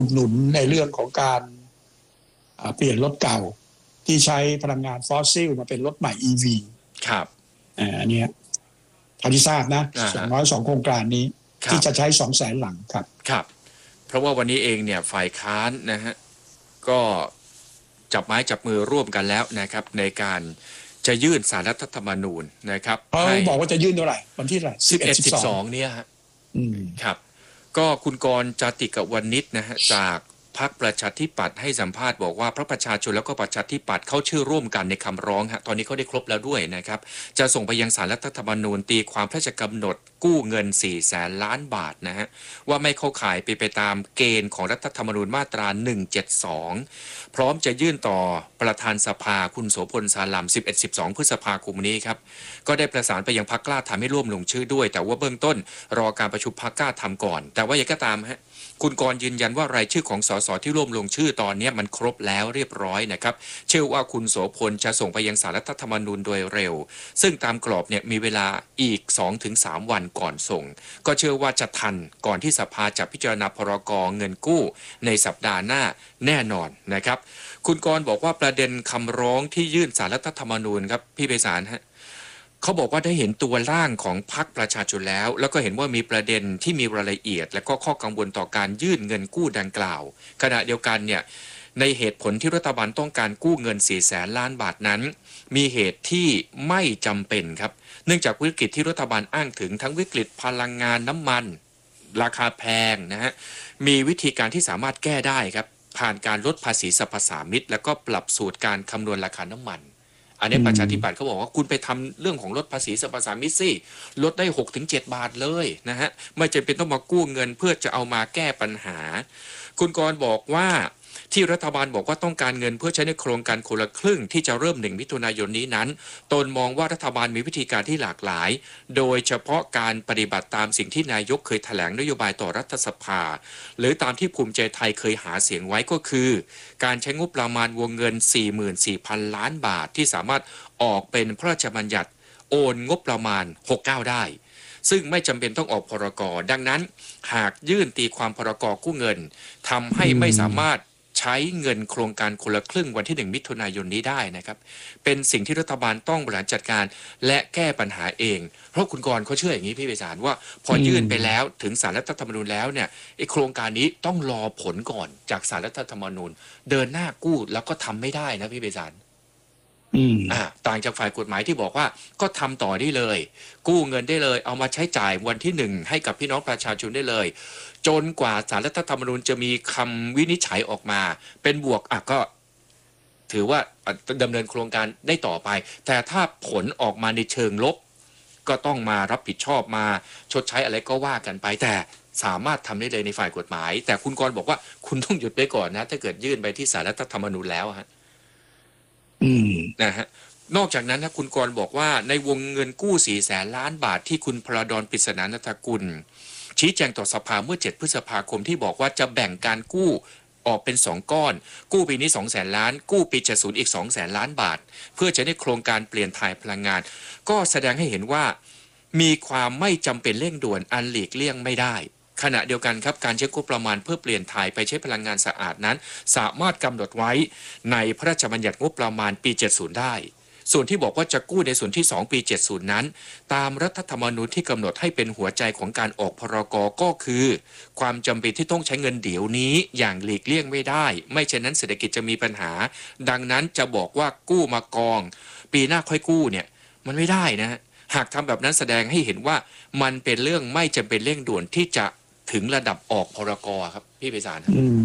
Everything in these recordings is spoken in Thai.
หนุนในเรื่องของการเปลี่ยนรถเก่าที่ใช้พลังงานฟอสซิลมาเป็นรถใหม่ EV ครับอันนี้เท่าที่ทราบนะอย่างน้อย2โครงการนี้ที่จะใช้ 200,000 หลังครับครับเพราะว่าวันนี้เองเนี่ยฝ่ายค้านนะฮะก็จับไม้จับมือร่วมกันแล้วนะครับในการจะยื่นศาลรัฐธรรมนูญนะครับเขาบอกว่าจะยื่นเท่าไหร่วันที่เท่าไหร่ 11-12เนี่ยฮะครับก็คุณกรณ์ จาติกวณิชนะฮะจากพรรคประชาธิปัตย์ให้สัมภาษณ์บอกว่าพรรคประชาชนแล้วก็ประชาธิปัตย์เข้าชื่อร่วมกันในคำร้องฮะตอนนี้เขาได้ครบแล้วด้วยนะครับจะส่งไปยังศาลรัฐธรรมนูญตีความพระราชกำหนดกู้เงิน 400,000 ล้านบาทนะฮะว่าไม่เข้าข่ายไปตามเกณฑ์ของรัฐธรรมนูญมาตรา172พร้อมจะยื่นต่อประธานสภาคุณโสพลสาลัม 11-12 พฤษภาคมนี้ครับก็ได้ประสานไปยังพรรคกล้าทำให้ร่วมลงชื่อด้วยแต่ว่าเบื้องต้นรอการประชุมพรรคกล้าทำก่อนแต่ว่าอย่างก็ตามฮะคุณกรณ์ยืนยันว่ารายชื่อของสสที่ร่วมลงชื่อตอนนี้มันครบแล้วเรียบร้อยนะครับเชื่อว่าคุณโสพลจะส่งไปยังศาลรัฐธรรมนูญโดยเร็วซึ่งตามกรอบเนี่ยมีเวลาอีก 2-3 วันก่อนส่งก็เชื่อว่าจะทันก่อนที่สภาจะพิจารณาพรก.เงินกู้ในสัปดาห์หน้าแน่นอนนะครับคุณกรณ์บอกว่าประเด็นคำร้องที่ยื่นศาลรัฐธรรมนูญครับพี่ไพศาลฮะเขาบอกว่าได้เห็นตัวร่างของพรรคประชาชนแล้วก็เห็นว่ามีประเด็นที่มีรายละเอียดและก็ข้อกังวลต่อการยื่นเงินกู้ดังกล่าวขณะเดียวกันเนี่ยในเหตุผลที่รัฐบาลต้องการกู้เงิน 400,000 ล้านบาทนั้นมีเหตุที่ไม่จำเป็นครับเนื่องจากวิกฤตที่รัฐบาลอ้างถึงทั้งวิกฤตพลังงานน้ำมันราคาแพงนะฮะมีวิธีการที่สามารถแก้ได้ครับผ่านการลดภาษีสรรพสามิตแล้วก็ปรับสูตรการคำนวณราคาน้ำมันอันนี้ประชาธิปัตย์เขาบอกว่าคุณไปทำเรื่องของลดภาษีสรรพสามิตสิลดได้ 6-7 บาทเลยนะฮะไม่จำเป็นต้องมากู้เงินเพื่อจะเอามาแก้ปัญหาคุณกรณ์บอกว่าที่รัฐบาลบอกว่าต้องการเงินเพื่อใช้ในโครงการคนละครึ่งที่จะเริ่ม1 มิถุนายนนี้นั้นตนมองว่ารัฐบาลมีวิธีการที่หลากหลายโดยเฉพาะการปฏิบัติตามสิ่งที่นายกเคยแถลงนโยบายต่อรัฐสภาหรือตามที่ภูมิใจไทยเคยหาเสียงไว้ก็คือการใช้งบประมาณวงเงิน 44,000 ล้านบาทที่สามารถออกเป็นพระราชบัญญัติโอนงบประมาณ69ได้ซึ่งไม่จำเป็นต้องออกพรก.ดังนั้นหากยื่นตีความพรก.กู้เงินทำให้ไม่สามารถใช้เงินโครงการคนละครึ่งวันที่1 มิถุนายนนี้ได้นะครับเป็นสิ่งที่รัฐบาลต้องบริหารจัดการและแก้ปัญหาเองเพราะคุณกรณ์เขาเชื่ออย่างนี้พี่ไพศาลว่าพอยื่นไปแล้วถึงศาลรัฐธรรมนูญแล้วเนี่ยไอ้โครงการนี้ต้องรอผลก่อนจากศาลรัฐธรรมนูญเดินหน้ากู้แล้วก็ทำไม่ได้นะพี่ไพศาลต่างจากฝ่ายกฎหมายที่บอกว่าก็ทำต่อได้เลยกู้เงินได้เลยเอามาใช้จ่ายวันที่1ให้กับพี่น้องประชาชนได้เลยจนกว่าศาลรัฐธรรมนูญจะมีคำวินิจฉัยออกมาเป็นบวกก็ถือว่าดำเนินโครงการได้ต่อไปแต่ถ้าผลออกมาในเชิงลบก็ต้องมารับผิดชอบมาชดใช้อะไรก็ว่ากันไปแต่สามารถทำได้เลยในฝ่ายกฎหมายแต่คุณกรณ์บอกว่าคุณต้องหยุดไปก่อนนะถ้าเกิดยื่นไปที่ศาลรัฐธรรมนูญแล้วฮะนะฮะนอกจากนั้นนะคุณกรณ์บอกว่าในวงเงินกู้ 400,000 ล้านบาทที่คุณพระดอน ปริศนานัฐกุลชี้แจงต่อสภาเมื่อ7 พฤษภาคมที่บอกว่าจะแบ่งการกู้ออกเป็น2ก้อนกู้ปีนี้ 200,000 ล้านกู้ปี70อีก 200,000 ล้านบาทเพื่อจะได้โครงการเปลี่ยนถ่ายพลังงานก็แสดงให้เห็นว่ามีความไม่จำเป็นเร่งด่วนอันหลีกเลี่ยงไม่ได้ขณะเดียวกันครับการใช้งบประมาณเพื่อเปลี่ยนถ่ายไปใช้พลังงานสะอาดนั้นสามารถกำหนดไว้ในพระราชบัญญัติงบประมาณปี70ได้ส่วนที่บอกว่าจะกู้ในส่วนที่2ปี70นั้นตามรัฐธรรมนูญที่กำหนดให้เป็นหัวใจของการออกพรก.ก็คือความจำเป็นที่ต้องใช้เงินเดี๋ยวนี้อย่างหลีกเลี่ยงไม่ได้ไม่เช่นนั้นเศรษฐกิจจะมีปัญหาดังนั้นจะบอกว่ากู้มากองปีหน้าค่อยกู้เนี่ยมันไม่ได้นะหากทำแบบนั้นแสดงให้เห็นว่ามันเป็นเรื่องไม่จำเป็นเร่งด่วนที่จะถึงระดับออกพรก.ครับพี่ไพศาล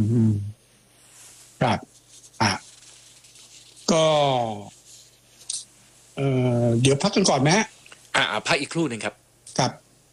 ครับก็เดี๋ยวพักกันก่อนไหมพักอีกครู่หนึ่งครับครับ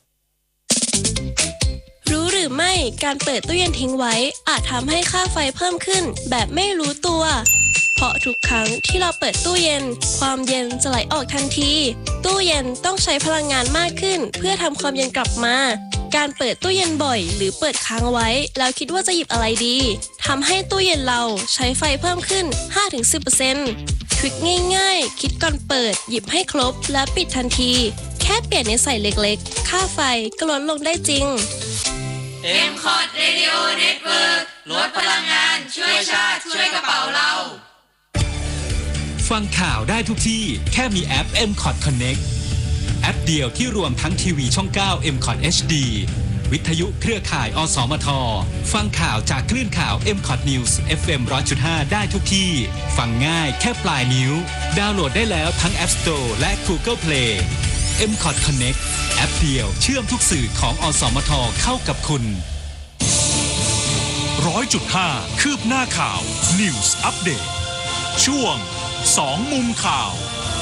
รู้หรือไม่การเปิดตู้เย็นทิ้งไว้อาจทำให้ค่าไฟเพิ่มขึ้นแบบไม่รู้ตัวเพราะทุกครั้งที่เราเปิดตู้เย็นความเย็นจะไหลออกทันทีตู้เย็นต้องใช้พลังงานมากขึ้นเพื่อทำความเย็นกลับมาการเปิดตู้เย็นบ่อยหรือเปิดค้างไว้แล้วคิดว่าจะหยิบอะไรดีทำให้ตู้เย็นเราใช้ไฟเพิ่มขึ้น 5-10%ทริคง่ายๆคิดก่อนเปิดหยิบให้ครบและปิดทันทีแค่เปลี่ยนนิสัยเล็กๆค่าไฟก็ลดลงได้จริง M-Cot Radio Network ลดพลังงานช่วยชาติช่วยกระเป๋าเราฟังข่าวได้ทุกที่แค่มีแอป M-Cot Connect แอปเดียวที่รวมทั้งทีวีช่อง 9 M-Cot HD วิทยุเครือข่ายอสมทฟังข่าวจากคลื่นข่าว M-Cot News FM 100.5 ได้ทุกที่ฟังง่ายแค่ปลายนิ้วดาวน์โหลดได้แล้วทั้ง App Store และ Google Play M-Cot Connect แอปเดียวเชื่อมทุกสื่อของอสมทเข้ากับคุณ 100.5 คืบหน้าข่าว News Update ช่วง2มุมข่าว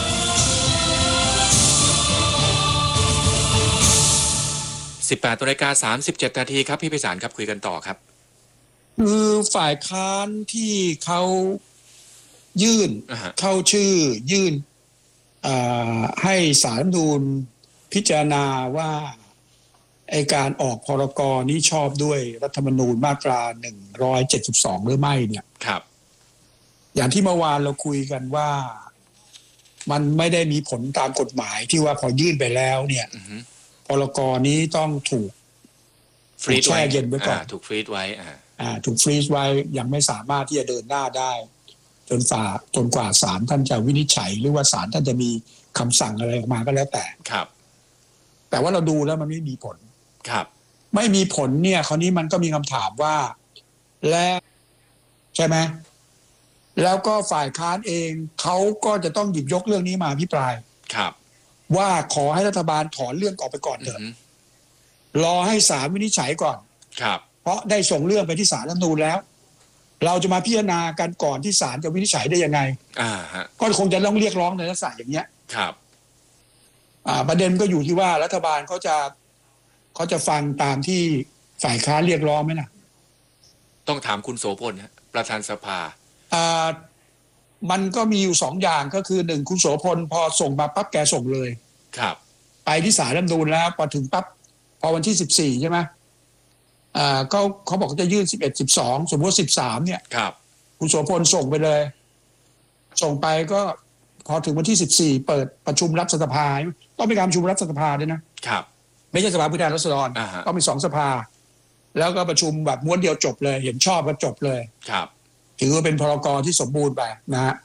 18:37 นาทีครับพี่ไพศาลครับคุยกันต่อครับคือฝ่ายค้านที่เขายื่นเข้าชื่อยื่นให้ศาลรัฐธรรมนูญพิจารณาว่าไอ้การออกพรกนี้ชอบด้วยรัฐธรรมนูญมาตรา172หรือไม่เนี่ยครับอย่างที่เมื่อวานเราคุยกันว่ามันไม่ได้มีผลตามกฎหมายที่ว่าพอยื่นไปแล้วเนี่ยพรกนี้ต้องถูกฟรีซแช่เย็นไว้ก่อนถูกฟรีซไว้ถูกฟรีซไว้ยังไม่สามารถที่จะเดินหน้าได้จนกว่าศาลท่านจะวินิจฉัยหรือว่าศาลท่านจะมีคำสั่งอะไรออกมาก็แล้วแต่ครับแต่ว่าเราดูแล้วมันไม่มีผลครับไม่มีผลเนี่ยคราวนี้มันก็มีคำถามว่าแล้วใช่ไหมแล้วก็ฝ่ายค้านเองเขาก็จะต้องหยิบยกเรื่องนี้มาอภิปรายครับว่าขอให้รัฐบาลถอนเรื่องออกไปก่อนเถอะรอให้ศาลวินิจฉัยก่อนครับเพราะได้ส่งเรื่องไปที่ศาลรัฐธรรมนูญแล้วเราจะมาพิจารณากันก่อนที่ศาลจะวินิจฉัยได้ยังไงก็คงจะต้องเรียกร้องในลักษณะอย่างเนี้ยครับประเด็นก็อยู่ที่ว่ารัฐบาลเขาจะฟังตามที่ฝ่ายค้านเรียกร้องไหมนะต้องถามคุณโสพลประธานสภามันก็มีอยู่2อย่างก็คือ1คุณโสพลพอส่งมาปั๊บแกส่งเลยครับไปที่ศาลรัฐธรรมนูญแล้วพอถึงปั๊บพอวันที่14ใช่ไหมเขาบอกจะยื่น11 12สมมติว่า13เนี่ยครับคุณโสพลส่งไปเลยส่งไปก็พอถึงวันที่14เปิดประชุมรัฐสภาต้องมีการประชุมรัฐสภาด้วยนะครับไม่ใช่สภาผู้แทนราษฎรต้องมี2สภาแล้วก็ประชุมแบบม้วนเดียวจบเลยเห็นชอบก็จบเลยครับถือว่าเป็นพรกที่สมบูรณ์ไปนะฮะ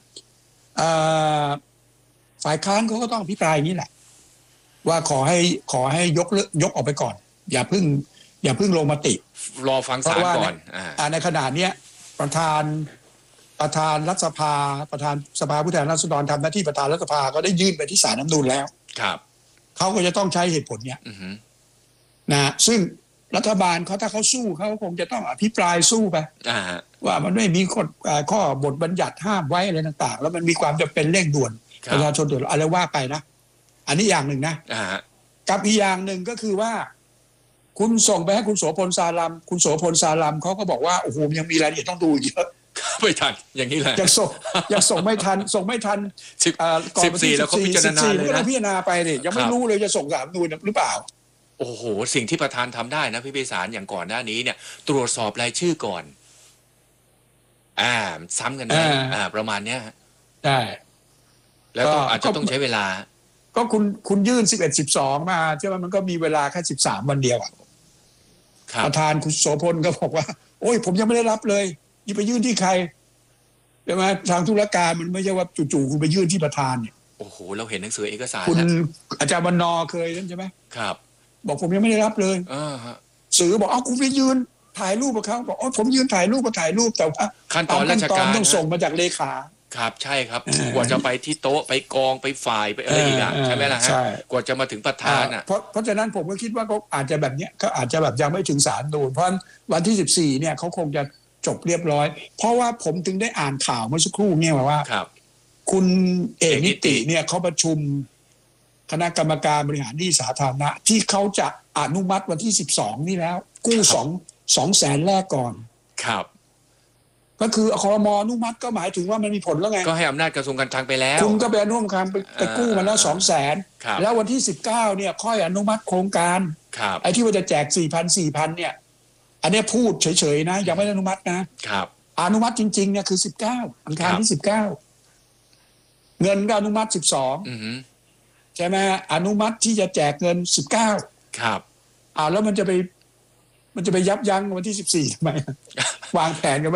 ฝ่ายค้านเขาก็ต้องอภิปรายอย่างนี้แหละว่าขอให้ยกออกไปก่อนอย่าเพิ่งลงมติรอฟังศาลก่อนในขณะนี้ประธานรัฐสภาประธานสภาผู้แทนราษฎรทำหน้าที่ประธานรัฐสภาก็ได้ยื่นไปที่ศาลรัฐธรรมนูญแล้วครับเขาก็จะต้องใช้เหตุผลเนี้ยนะซึ่งรัฐบาลเขาถ้าเขาสู้เขาคงจะต้องอภิปรายสู้ไปว่ามันไม่มีข้อบทบัญญัติห้ามไว้อะไรต่างๆแล้วมันมีความจำเป็นเร่งด่วนประชาชนเดือดร้อนอะไรว่าไปนะอันนี้อย่างหนึ่งนะกับอีกอย่างหนึ่งก็คือว่าคุณส่งไปให้คุณโสพลสารัมคุณโสพลสารัมเขาก็บอกว่าโอ้โหยังมีรายละเอียดต้องดูเยอะไม่ทันอย่างนี้แหละยังส่งไม่ทันก่อน14แล้วเขาพิจารณาเลยนะพิจารณาไปเนี่ยยังไม่รู้เลยจะส่งศาลรัฐธรรมนูญหรือเปล่าโอ้โหสิ่งที่ประธานทำได้นะพี่ไพศาลอย่างก่อนหน้านี้เนี่ยตรวจสอบรายชื่อก่อนซ้ำกันได้ประมาณเนี้ยใช่แล้วอาจจะต้องใช้เวลาก็คุณยื่น11 12มาใช่ไหมมันก็มีเวลาแค่13วันเดียวประธานคุณโสพลก็บอกว่าโอ้ยผมยังไม่ได้รับเลยนี่ไปยื่นที่ใครใช่ไหมทางธุรการมันไม่ใช่ว่าจู่ๆคุณไปยื่นที่ประธานเนี่ยโอ้โหเราเห็นหนังสือเอกสารคุณอาจารย์บรรณเคยนั่นใช่ไหมครับบอกผมยังไม่ได้รับเลยสื่อบอกคุณไปยืนถ่ายรูปกับเขาบอกผมยืนถ่ายรูปแต่ว่าขั้นตอนราชการต้องส่งมาจากเลขาครับใช่ครับกว่าจะไปที่โต๊ะไปกองไปฝ่ายไปอะไรอีกใช่ไหมล่ะฮะกว่าจะมาถึงประธานเพราะฉะนั้นผมก็คิดว่าเขาอาจจะแบบเนี้ยเขาอาจจะแบบยังไม่ถึงศาลนูนเพราะวันที่14เนี่ยเขาคงจะจบเรียบร้อยเพราะว่าผมถึงได้อ่านข่าวเมื่อสักครู่เนี่ยว่าคุณเอกนิติเนี่ยเขาประชุมคณะกรรมการบริหารหนี้สาธารณะที่เขาจะอนุมัติวันที่12นี่แล้วกู้2 แสนแรกก่อนครับก็คือครม.อนุมัติก็หมายถึงว่ามันมีผลแล้วไงก็ให้อำนาจกระทรวงการคลังไปแล้วคุณก็ไปอนุมัติไปกู้มาแล้ว2 แสนแล้ววันที่19เนี่ยค่อยอนุมัติโครงการไอ้ที่ว่าจะแจก 4,000 เนี่ยอันนี้พูดเฉยๆนะยังไม่ได้อนุมัตินะครับอนุมัติจริงๆเนี่ยคือ19อังคารที่19เงินก็อนุมัติ12ใช่ไหมอนุมัติที่จะแจกเงิน19 ครับแล้วมันจะไปมันจะไปยับยั้งวันที่14ทำไมวางแผนกัน